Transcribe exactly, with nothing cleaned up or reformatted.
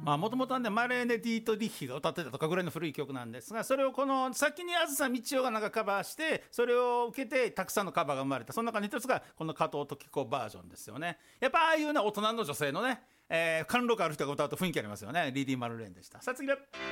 もともとはねマレーネ・ディート・ディッヒが歌ってたとかぐらいの古い曲なんですが、それをこの先に梓みちよがなんかカバーして、それを受けてたくさんのカバーが生まれた。その中の一つがこの加藤登紀子バージョンですよね。やっぱああいうね大人の女性のね、えー、貫禄ある人が歌うと雰囲気ありますよね。リーディー・マルレーンでした。さあ次で